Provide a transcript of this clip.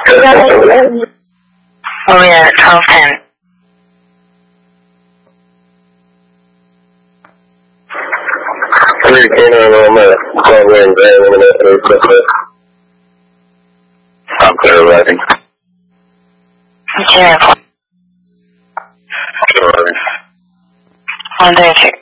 Oh yeah, 12:10. I'm clear riding. Okay, Clear riding. 132.